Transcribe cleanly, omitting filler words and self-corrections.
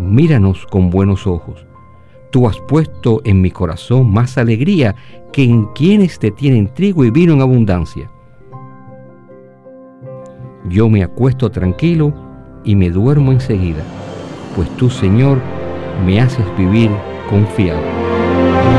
míranos con buenos ojos. Tú has puesto en mi corazón más alegría que en quienes te tienen trigo y vino en abundancia. Yo me acuesto tranquilo y me duermo enseguida, pues tú, Señor, me haces vivir confiado.